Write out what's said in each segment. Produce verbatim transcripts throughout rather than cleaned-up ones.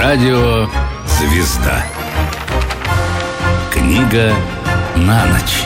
Радио «Звезда». Книга на ночь.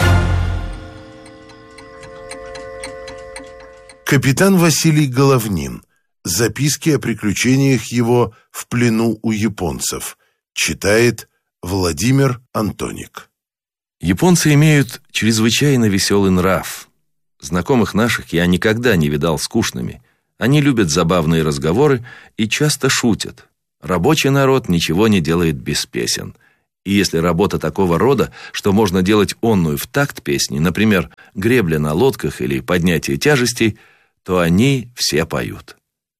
Капитан Василий Головнин. Записки о приключениях его в плену у японцев. Читает Владимир Антоник. Японцы имеют чрезвычайно веселый нрав. Знакомых наших я никогда не видал скучными. Они любят забавные разговоры и часто шутят. Рабочий народ ничего не делает без песен. И если работа такого рода, что можно делать онную в такт песни, например, гребля на лодках или поднятие тяжестей, то они все поют.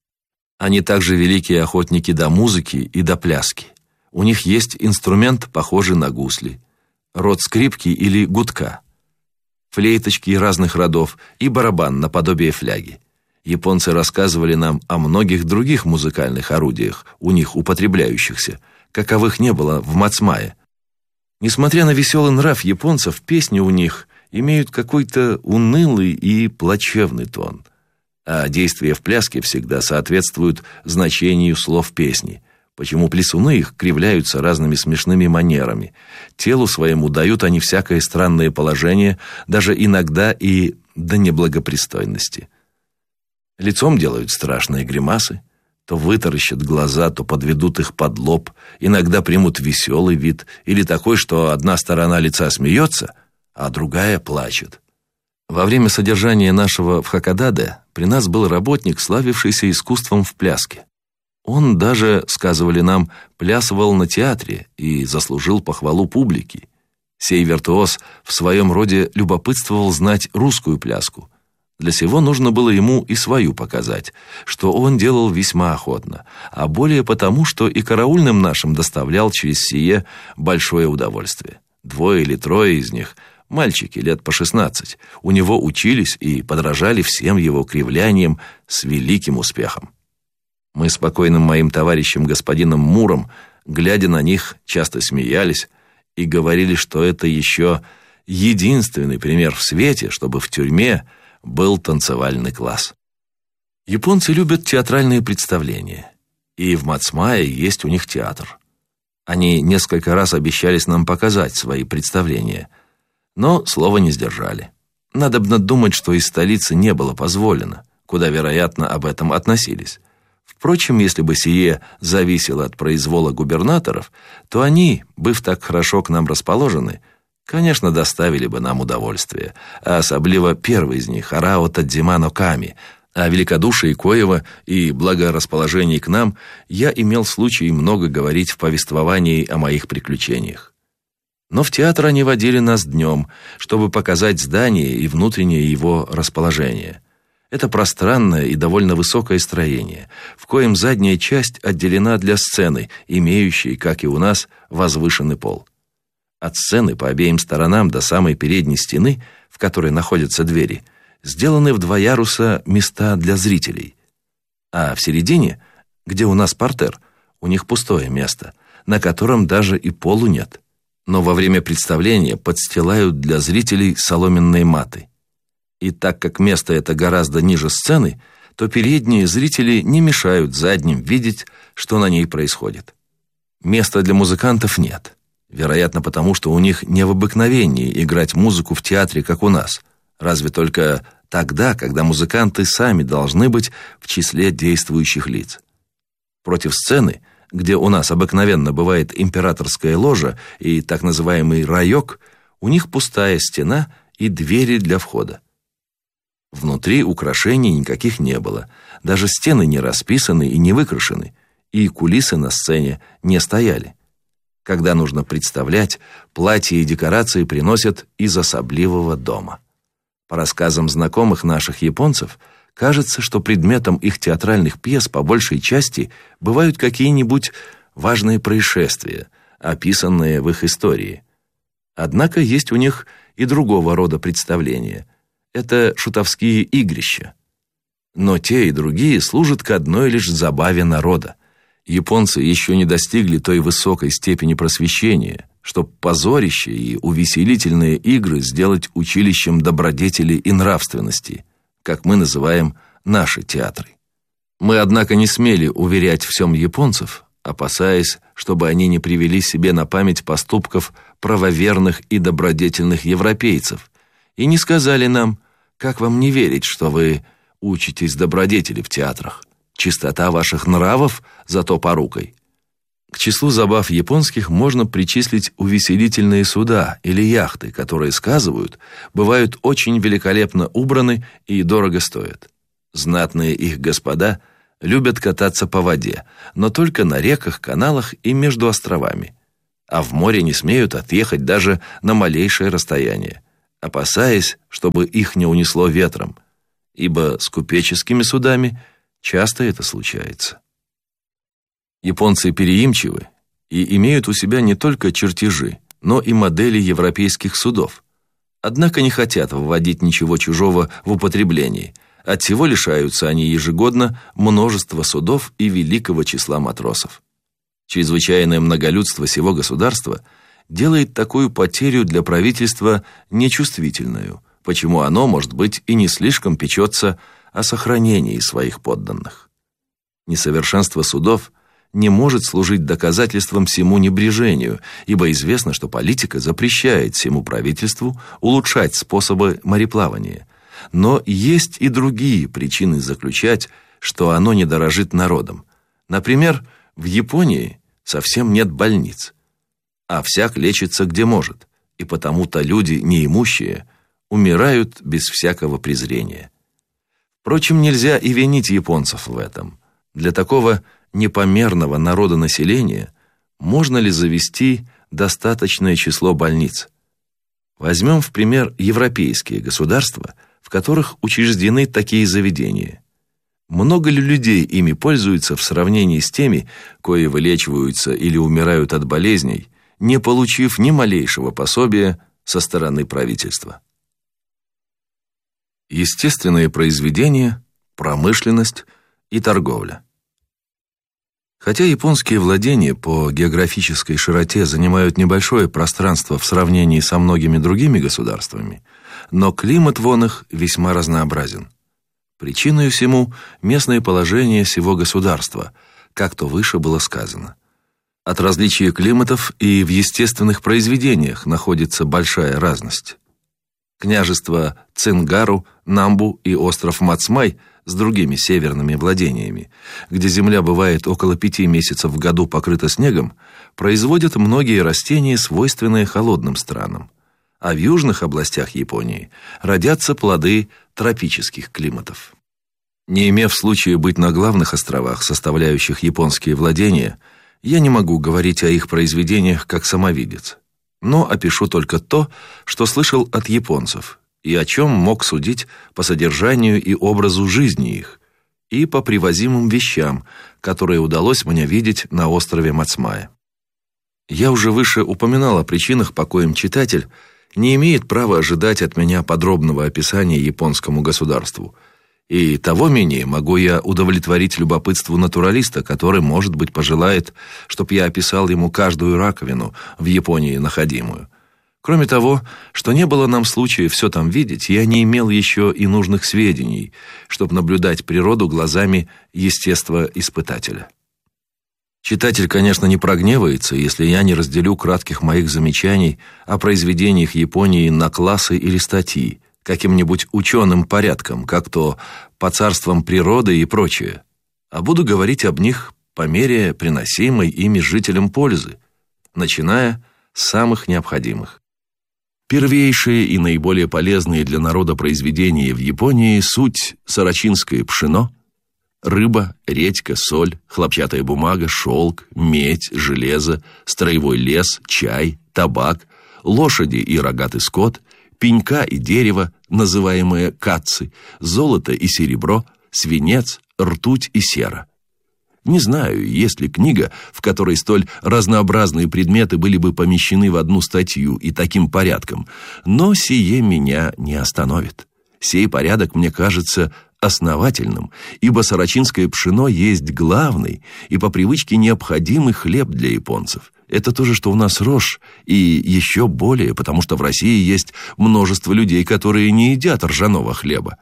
Они также великие охотники до музыки и до пляски. У них есть инструмент, похожий на гусли, род скрипки или гудка, флейточки разных родов и барабан наподобие фляги. Японцы рассказывали нам о многих других музыкальных орудиях, у них употребляющихся, каковых не было в Мацмае. Несмотря на веселый нрав японцев, песни у них имеют какой-то унылый и плачевный тон, а действия в пляске всегда соответствуют значению слов песни, почему плясуны их кривляются разными смешными манерами. Телу своему дают они всякое странное положение, даже иногда и до неблагопристойности. Лицом делают страшные гримасы, то вытаращат глаза, то подведут их под лоб, иногда примут веселый вид, или такой, что одна сторона лица смеется, а другая плачет. Во время содержания нашего в Хакодаде при нас был работник, славившийся искусством в пляске. Он даже, сказывали нам, плясывал на театре и заслужил похвалу публики. Сей виртуоз в своем роде любопытствовал знать русскую пляску. Для сего нужно было ему и свою показать, что он делал весьма охотно, а более потому, что и караульным нашим доставлял через сие большое удовольствие. Двое или трое из них, мальчики лет по шестнадцать, у него учились и подражали всем его кривляниям с великим успехом. Мы с покойным моим товарищем господином Муром, глядя на них, часто смеялись и говорили, что это еще единственный пример в свете, чтобы в тюрьме был танцевальный класс. Японцы любят театральные представления, и в Мацмае есть у них театр. Они несколько раз обещались нам показать свои представления, но слова не сдержали. Надобно думать, что из столицы не было позволено, куда, вероятно, об этом относились. Впрочем, если бы сие зависело от произвола губернаторов, то они, быв так хорошо к нам расположены, конечно, доставили бы нам удовольствие, а особливо первый из них, Арао Тадзимано Ками. О великодушии коего и благорасположении к нам я имел случай много говорить в повествовании о моих приключениях. Но в театр они водили нас днем, чтобы показать здание и внутреннее его расположение. Это пространное и довольно высокое строение, в коем задняя часть отделена для сцены, имеющей, как и у нас, возвышенный пол. От сцены по обеим сторонам до самой передней стены, в которой находятся двери, сделаны в два яруса места для зрителей. А в середине, где у нас партер, у них пустое место, на котором даже и полу нет. Но во время представления подстилают для зрителей соломенные маты. И так как место это гораздо ниже сцены, то передние зрители не мешают задним видеть, что на ней происходит. Места для музыкантов нет. Вероятно, потому что у них не в обыкновении играть музыку в театре, как у нас, разве только тогда, когда музыканты сами должны быть в числе действующих лиц. Против сцены, где у нас обыкновенно бывает императорская ложа и так называемый райок, у них пустая стена и двери для входа. Внутри украшений никаких не было, даже стены не расписаны и не выкрашены, и кулисы на сцене не стояли. Когда нужно представлять, платья и декорации приносят из особливого дома. По рассказам знакомых наших японцев, кажется, что предметом их театральных пьес по большей части бывают какие-нибудь важные происшествия, описанные в их истории. Однако есть у них и другого рода представления. Это шутовские игрища. Но те и другие служат к одной лишь забаве народа. Японцы еще не достигли той высокой степени просвещения, чтоб позорище и увеселительные игры сделать училищем добродетели и нравственности, как мы называем наши театры. Мы, однако, не смели уверять в сем японцев, опасаясь, чтобы они не привели себе на память поступков правоверных и добродетельных европейцев, и не сказали нам: как вам не верить, что вы учитесь добродетели в театрах? Чистота ваших нравов зато порукой. К числу забав японских можно причислить увеселительные суда или яхты, которые, сказывают, бывают очень великолепно убраны и дорого стоят. Знатные их господа любят кататься по воде, но только на реках, каналах и между островами, а в море не смеют отъехать даже на малейшее расстояние, опасаясь, чтобы их не унесло ветром, ибо с купеческими судами часто это случается. Японцы переимчивы и имеют у себя не только чертежи, но и модели европейских судов. Однако не хотят вводить ничего чужого в употребление. Отсего лишаются они ежегодно множества судов и великого числа матросов. Чрезвычайное многолюдство сего государства делает такую потерю для правительства нечувствительную, почему оно, может быть, и не слишком печется о сохранении своих подданных. Несовершенство судов не может служить доказательством всему небрежению, ибо известно, что политика запрещает всему правительству улучшать способы мореплавания. Но есть и другие причины заключать, что оно не дорожит народом. Например, в Японии совсем нет больниц, а всяк лечится где может, и потому-то люди неимущие умирают без всякого презрения. Впрочем, нельзя и винить японцев в этом. Для такого непомерного народонаселения можно ли завести достаточное число больниц? Возьмем в пример европейские государства, в которых учреждены такие заведения. Много ли людей ими пользуются в сравнении с теми, кои вылечиваются или умирают от болезней, не получив ни малейшего пособия со стороны правительства? Естественные произведения, промышленность и торговля. Хотя японские владения по географической широте занимают небольшое пространство в сравнении со многими другими государствами, но климат вон их весьма разнообразен. Причиной всему местное положение сего государства, как то выше было сказано. От различия климатов и в естественных произведениях находится большая разность. Княжество Цингару, Намбу и остров Мацмай с другими северными владениями, где земля бывает около пяти месяцев в году покрыта снегом, производят многие растения, свойственные холодным странам, а в южных областях Японии родятся плоды тропических климатов. Не имев случая быть на главных островах, составляющих японские владения, я не могу говорить о их произведениях как самовидец, но опишу только то, что слышал от японцев, и о чем мог судить по содержанию и образу жизни их, и по привозимым вещам, которые удалось мне видеть на острове Мацмай. Я уже выше упоминал о причинах, по коим читатель не имеет права ожидать от меня подробного описания японскому государству, и того менее могу я удовлетворить любопытству натуралиста, который, может быть, пожелает, чтоб я описал ему каждую раковину в Японии находимую. Кроме того, что не было нам случая все там видеть, я не имел еще и нужных сведений, чтобы наблюдать природу глазами естествоиспытателя. Читатель, конечно, не прогневается, если я не разделю кратких моих замечаний о произведениях Японии на классы или статьи, каким-нибудь ученым порядком, как то по царствам природы и прочее, а буду говорить об них по мере приносимой ими жителям пользы, начиная с самых необходимых. Первейшие и наиболее полезные для народа произведения в Японии суть сорочинское пшено, рыба, редька, соль, хлопчатая бумага, шелк, медь, железо, строевой лес, чай, табак, лошади и рогатый скот, пенька и дерево, называемые катцы, золото и серебро, свинец, ртуть и сера. Не знаю, есть ли книга, в которой столь разнообразные предметы были бы помещены в одну статью и таким порядком, но сие меня не остановит. Сей порядок мне кажется основательным, ибо сорочинское пшено есть главный и по привычке необходимый хлеб для японцев. Это то же, что у нас рожь, и еще более, потому что в России есть множество людей, которые не едят ржаного хлеба.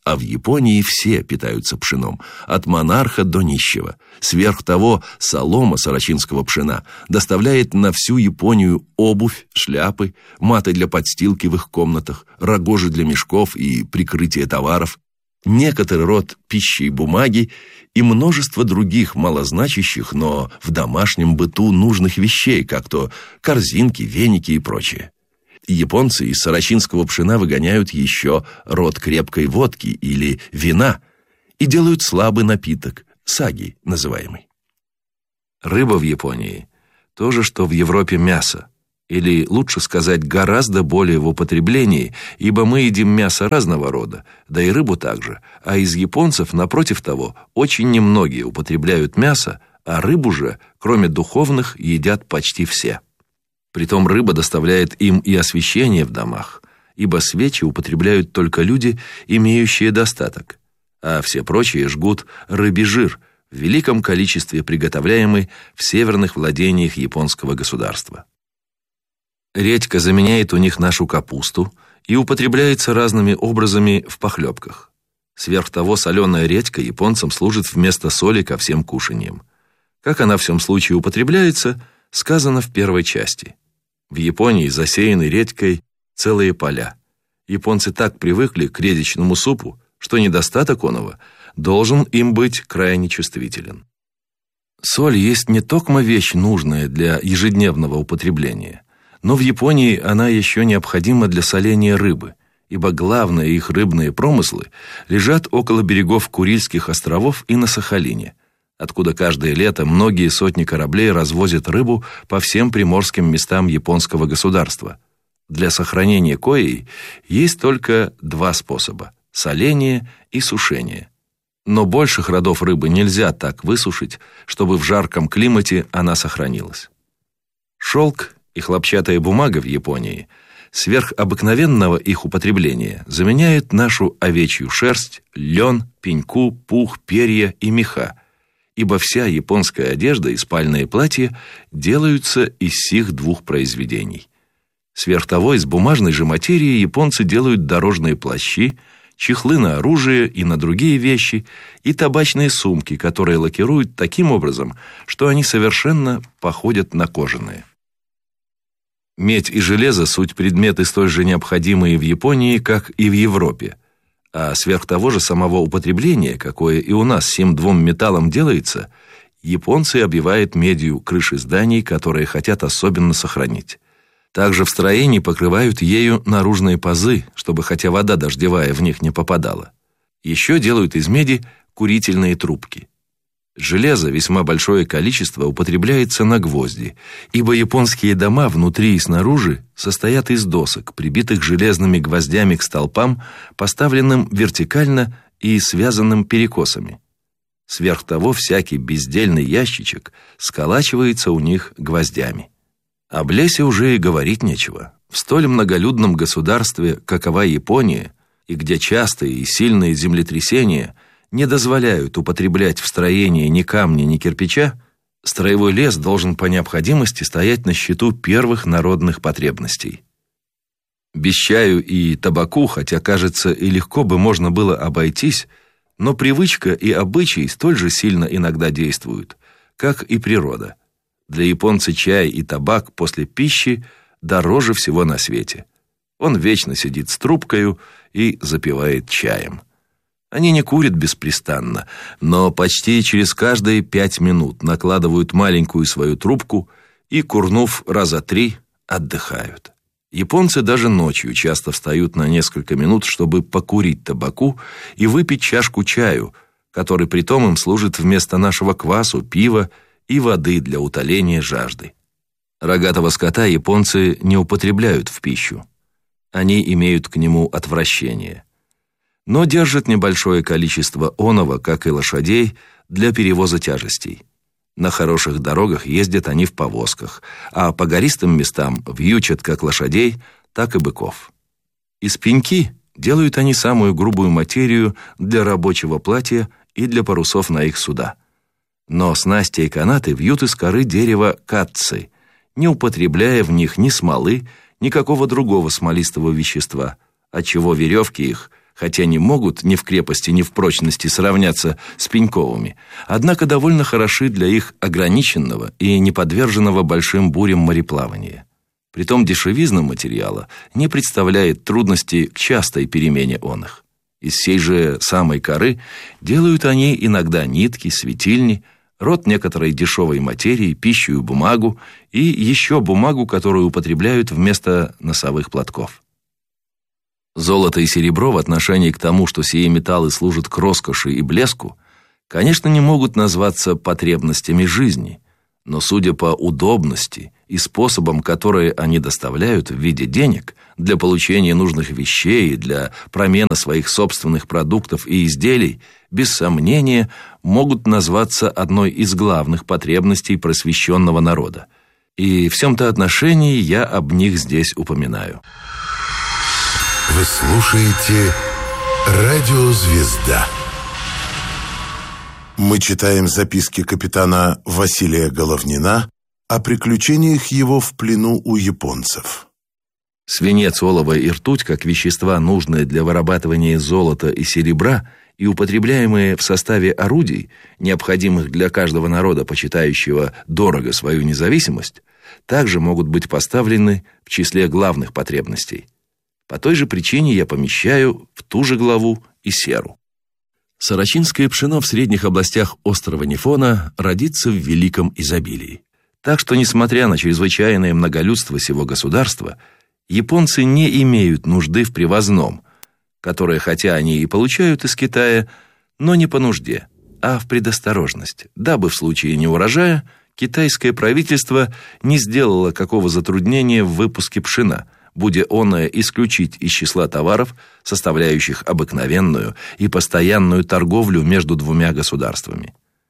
А в Японии все питаются пшеном, от монарха до нищего. Сверх того, солома сорочинского пшена доставляет на всю Японию обувь, шляпы, маты для подстилки в их комнатах, рогожи для мешков и прикрытия товаров, некоторый род пищи и бумаги и множество других малозначащих, но в домашнем быту нужных вещей, как то корзинки, веники и прочее. Японцы из сорочинского пшена выгоняют еще род крепкой водки или вина и делают слабый напиток, саги называемый. Рыба в Японии – то же, что в Европе мясо, или, лучше сказать, гораздо более в употреблении, ибо мы едим мясо разного рода, да и рыбу также, а из японцев, напротив того, очень немногие употребляют мясо, а рыбу же, кроме духовных, едят почти все. Притом рыба доставляет им и освещение в домах, ибо свечи употребляют только люди, имеющие достаток, а все прочие жгут рыбий жир в великом количестве, приготовляемый в северных владениях японского государства. Редька заменяет у них нашу капусту и употребляется разными образами в похлебках. Сверх того, соленая редька японцам служит вместо соли ко всем кушаньям. Как она в всем случае употребляется, сказано в первой части. В Японии засеяны редькой целые поля. Японцы так привыкли к редичному супу, что недостаток оного должен им быть крайне чувствителен. Соль есть не токмо вещь нужная для ежедневного употребления, но в Японии она еще необходима для соления рыбы, ибо главные их рыбные промыслы лежат около берегов Курильских островов и на Сахалине, откуда каждое лето многие сотни кораблей развозят рыбу по всем приморским местам японского государства. Для сохранения коей есть только два способа – соление и сушение. Но больших родов рыбы нельзя так высушить, чтобы в жарком климате она сохранилась. Шелк и хлопчатая бумага в Японии сверх обыкновенного их употребления заменяют нашу овечью шерсть, лен, пеньку, пух, перья и меха, ибо вся японская одежда и спальные платья делаются из сих двух произведений. Сверх того, из бумажной же материи японцы делают дорожные плащи, чехлы на оружие и на другие вещи, и табачные сумки, которые лакируют таким образом, что они совершенно походят на кожаные. Медь и железо – суть предметы столь же необходимые в Японии, как и в Европе. А сверх того же самого употребления, какое и у нас сим двум металлам делается, японцы обивают медью крыши зданий, которые хотят особенно сохранить. Также в строении покрывают ею наружные пазы, чтобы хотя вода дождевая в них не попадала. Еще делают из меди курительные трубки. Железо весьма большое количество употребляется на гвозди, ибо японские дома внутри и снаружи состоят из досок, прибитых железными гвоздями к столпам, поставленным вертикально и связанным перекосами. Сверх того, всякий бездельный ящичек сколачивается у них гвоздями. Об лесе уже и говорить нечего. В столь многолюдном государстве, какова Япония, и где частые и сильные землетрясения не дозволяют употреблять в строении ни камня, ни кирпича, строевой лес должен по необходимости стоять на счету первых народных потребностей. Без чаю и табаку, хотя, кажется, и легко бы можно было обойтись, но привычка и обычай столь же сильно иногда действуют, как и природа. Для японца чай и табак после пищи дороже всего на свете. Он вечно сидит с трубкою и запивает чаем. Они не курят беспрестанно, но почти через каждые пять минут накладывают маленькую свою трубку и, курнув раза три, отдыхают. Японцы даже ночью часто встают на несколько минут, чтобы покурить табаку и выпить чашку чаю, который притом им служит вместо нашего квасу, пива и воды для утоления жажды. Рогатого скота японцы не употребляют в пищу. Они имеют к нему отвращение. Но держат небольшое количество оного, как и лошадей, для перевоза тяжестей. На хороших дорогах ездят они в повозках, а по гористым местам вьючат как лошадей, так и быков. Из пеньки делают они самую грубую материю для рабочего платья и для парусов на их суда. Но снасти и канаты вьют из коры дерева катцы, не употребляя в них ни смолы, ни какого другого смолистого вещества, отчего веревки их хотя не могут ни в крепости, ни в прочности сравняться с пеньковыми, однако довольно хороши для их ограниченного и неподверженного большим бурям мореплавания. Притом дешевизна материала не представляет трудности к частой перемене оных. Из сей же самой коры делают они иногда нитки, светильни, род некоторой дешевой материи, пищу и бумагу, и еще бумагу, которую употребляют вместо носовых платков. Золото и серебро в отношении к тому, что сие металлы служат к роскоши и блеску, конечно, не могут назваться потребностями жизни, но, судя по удобности и способам, которые они доставляют в виде денег для получения нужных вещей, для промены своих собственных продуктов и изделий, без сомнения, могут назваться одной из главных потребностей просвещенного народа. И в сем-то отношении я об них здесь упоминаю. Вы слушаете «Радио Звезда». Мы читаем записки капитана Василия Головнина о приключениях его в плену у японцев. Свинец, олово и ртуть, как вещества, нужные для вырабатывания золота и серебра и употребляемые в составе орудий, необходимых для каждого народа, почитающего дорого свою независимость, также могут быть поставлены в числе главных потребностей. По той же причине я помещаю в ту же главу и серу. Сорочинское пшено в средних областях острова Нифона родится в великом изобилии. Так что, несмотря на чрезвычайное многолюдство сего государства, японцы не имеют нужды в привозном, которое, хотя они и получают из Китая, но не по нужде, а в предосторожность, дабы в случае неурожая китайское правительство не сделало какого затруднения в выпуске пшена, будя оное исключить из числа товаров, составляющих обыкновенную и постоянную торговлю между двумя государствами.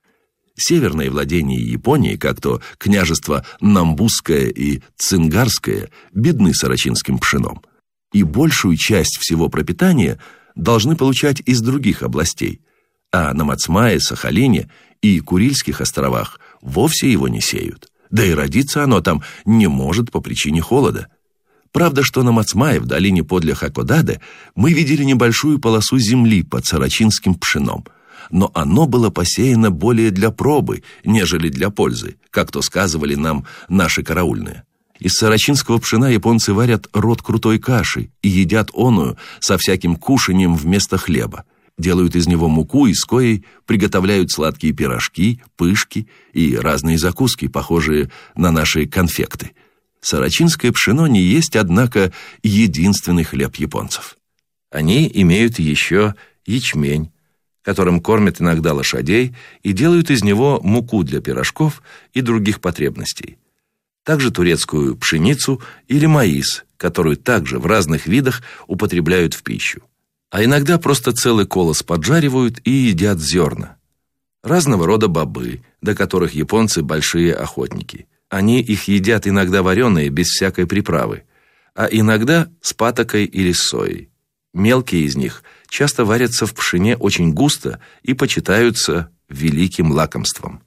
Северные владения Японии, как то княжество Намбусское и Цингарское, бедны сорочинским пшеном, и большую часть всего пропитания должны получать из других областей, а на Мацмае, Сахалине и Курильских островах вовсе его не сеют, да и родиться оно там не может по причине холода. Правда, что на Мацмае, в долине подле Хакодаде, мы видели небольшую полосу земли под сорочинским пшеном, но оно было посеяно более для пробы, нежели для пользы, как то сказывали нам наши караульные. Из сорочинского пшена японцы варят род крутой каши и едят оную со всяким кушанием вместо хлеба. Делают из него муку, из коей приготовляют сладкие пирожки, пышки и разные закуски, похожие на наши конфекты. Сорочинское пшено не есть, однако, единственный хлеб японцев. Они имеют еще ячмень, которым кормят иногда лошадей и делают из него муку для пирожков и других потребностей. Также турецкую пшеницу или маис, которую также в разных видах употребляют в пищу. А иногда просто целый колос поджаривают и едят зерна. Разного рода бобы, до которых японцы большие охотники. Они их едят иногда вареные, без всякой приправы, а иногда с патокой или с соей. Мелкие из них часто варятся в пшене очень густо и почитаются великим лакомством.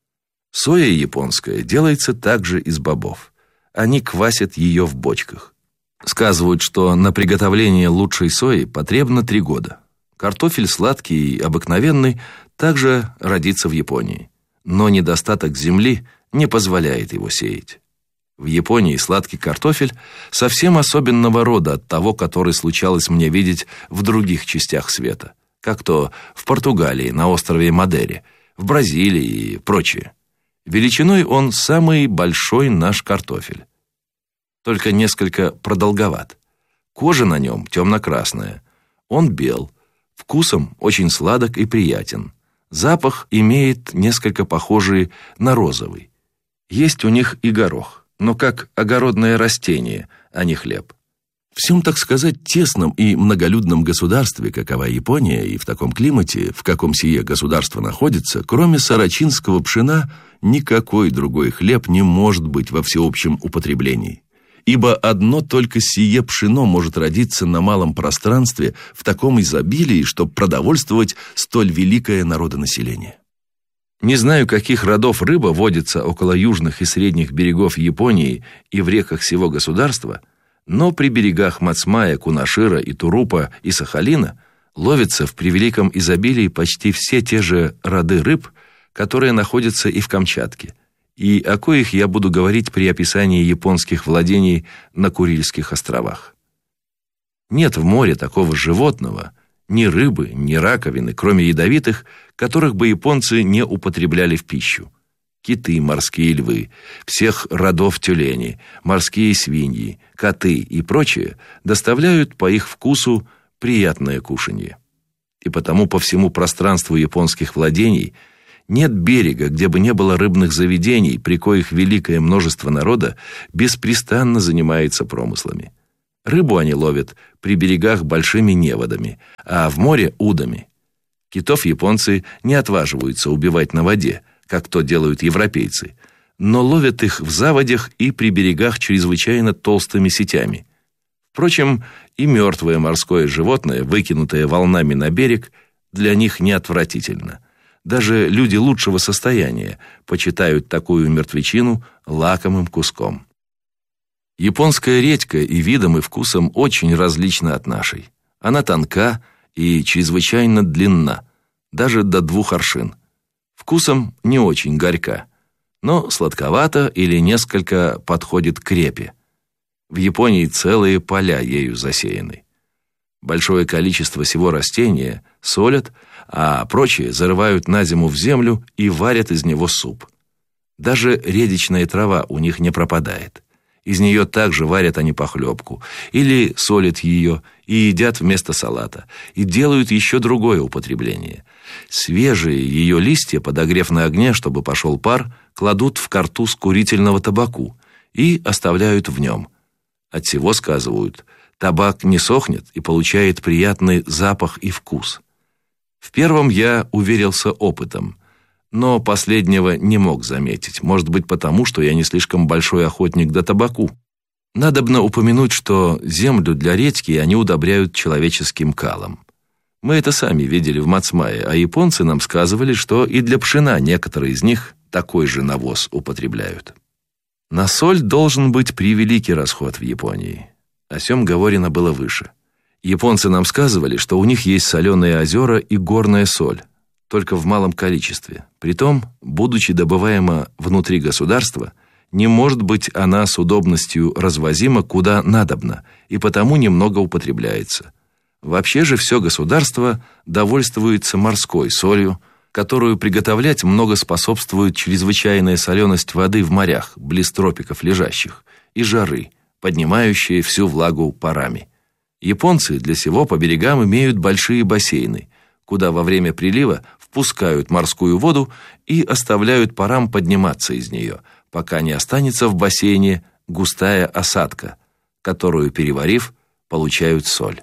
Соя японская делается также из бобов. Они квасят ее в бочках. Сказывают, что на приготовление лучшей сои потребно три года. Картофель сладкий и обыкновенный также родится в Японии, но недостаток земли не позволяет его сеять. В Японии сладкий картофель совсем особенного рода от того, который случалось мне видеть в других частях света, как то в Португалии, на острове Мадейре, в Бразилии и прочее. Величиной он самый большой наш картофель, только несколько продолговат. Кожа на нем темно-красная, он бел, вкусом очень сладок и приятен. Запах имеет несколько похожий на розовый. Есть у них и горох, но как огородное растение, а не хлеб. В всем, так сказать, тесном и многолюдном государстве, какова Япония, и в таком климате, в каком сие государство находится, кроме сорочинского пшена, никакой другой хлеб не может быть во всеобщем употреблении. Ибо одно только сие пшено может родиться на малом пространстве в таком изобилии, чтобы продовольствовать столь великое народонаселение. Не знаю, каких родов рыба водится около южных и средних берегов Японии и в реках сего государства, но при берегах Мацмая, Кунашира и Турупа и Сахалина Ловятся в превеликом изобилии почти все те же роды рыб, которые находятся и в Камчатке, и о коих я буду говорить при описании японских владений на Курильских островах. Нет в море такого животного, ни рыбы, ни раковины, кроме ядовитых, которых бы японцы не употребляли в пищу. Киты, морские львы, всех родов тюлени, морские свиньи, коты и прочее доставляют по их вкусу приятное кушанье. И потому по всему пространству японских владений нет берега, где бы не было рыбных заведений, при коих великое множество народа беспрестанно занимается промыслами. Рыбу они ловят при берегах большими неводами, а в море – удами. Китов японцы не отваживаются убивать на воде, как то делают европейцы, но ловят их в заводях и при берегах чрезвычайно толстыми сетями. Впрочем, и мертвое морское животное, выкинутое волнами на берег, для них не отвратительно. Даже люди лучшего состояния почитают такую мертвечину лакомым куском. Японская редька и видом, и вкусом очень различна от нашей. Она тонка и чрезвычайно длинна, даже до двух аршин. Вкусом не очень горька, но сладковато или несколько подходит к репе. В Японии целые поля ею засеяны. Большое количество сего растения солят, а прочие зарывают на зиму в землю и варят из него суп. Даже редичная трава у них не пропадает. Из нее также варят они похлебку, или солят ее и едят вместо салата, и делают еще другое употребление. Свежие ее листья, подогрев на огне, чтобы пошел пар, кладут в картуз курительного табаку и оставляют в нем. Отсего сказывают, табак не сохнет и получает приятный запах и вкус. В первом я уверился опытом, но последнего не мог заметить, может быть потому, что я не слишком большой охотник до табаку. Надобно упомянуть, что землю для редьки они удобряют человеческим калом. Мы это сами видели в Мацмае, а японцы нам сказывали, что и для пшена некоторые из них такой же навоз употребляют. На соль должен быть превеликий расход в Японии. О сём говорено было выше. Японцы нам сказывали, что у них есть соленые озера и горная соль, только в малом количестве. Притом, будучи добываема внутри государства, не может быть она с удобностью развозима куда надобно, и потому немного употребляется. Вообще же все государство довольствуется морской солью, которую приготовлять много способствует чрезвычайная соленость воды в морях, близ тропиков лежащих, и жары, поднимающие всю влагу парами. Японцы для сего по берегам имеют большие бассейны, куда во время прилива впускают морскую воду и оставляют парам подниматься из нее, пока не останется в бассейне густая осадка, которую, переварив, получают соль.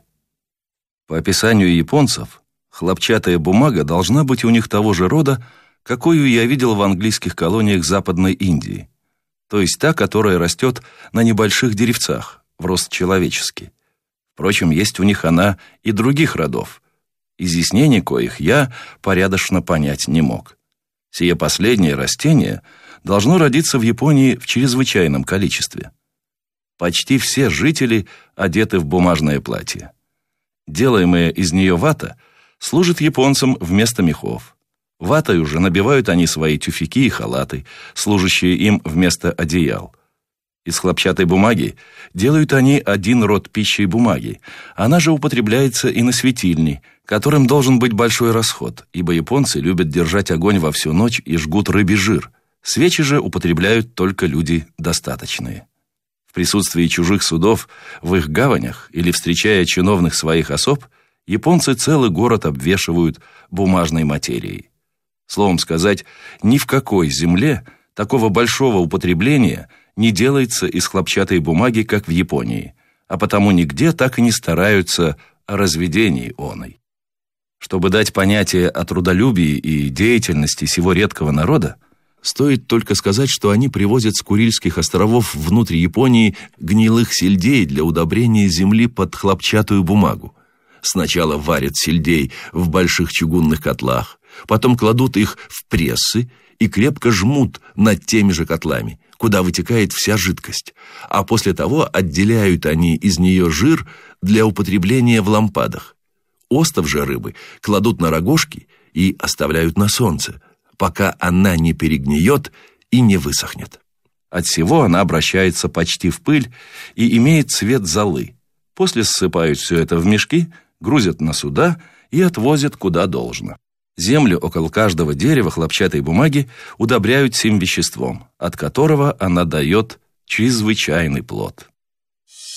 По описанию японцев, хлопчатая бумага должна быть у них того же рода, какую я видел в английских колониях Западной Индии, то есть та, которая растет на небольших деревцах, в рост человеческий. Впрочем, есть у них она и других родов, изъяснений коих я порядочно понять не мог. Сие последнее растение должно родиться в Японии в чрезвычайном количестве. Почти все жители одеты в бумажное платье. Делаемая из нее вата служит японцам вместо мехов. Ватой уже набивают они свои тюфяки и халаты, служащие им вместо одеял. Из хлопчатой бумаги делают они один род пищи и бумаги. Она же употребляется и на светильни, которым должен быть большой расход, ибо японцы любят держать огонь во всю ночь и жгут рыбий жир. Свечи же употребляют только люди достаточные. В присутствии чужих судов в их гаванях или встречая чиновных своих особ, японцы целый город обвешивают бумажной материей. Словом сказать, ни в какой земле такого большого употребления не делается из хлопчатой бумаги, как в Японии, а потому нигде так и не стараются о разведении оной. Чтобы дать понятие о трудолюбии и деятельности сего редкого народа, стоит только сказать, что они привозят с Курильских островов внутрь Японии гнилых сельдей для удобрения земли под хлопчатую бумагу. Сначала варят сельдей в больших чугунных котлах, потом кладут их в прессы и крепко жмут над теми же котлами, куда вытекает вся жидкость, а после того отделяют они из нее жир для употребления в лампадах. остов же рыбы кладут на рогожки и оставляют на солнце, пока она не перегниет и не высохнет. От всего она обращается почти в пыль и имеет цвет золы. После ссыпают все это в мешки, грузят на суда и отвозят куда должно. Землю около каждого дерева хлопчатой бумаги удобряют сим веществом, от которого она дает чрезвычайный плод.